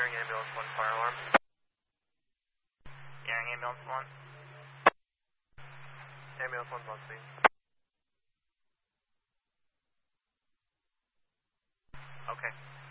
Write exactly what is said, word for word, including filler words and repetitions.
Hearing ambulance one, fire alarm. Hearing ambulance one. Ambulance one's on scene. Okay.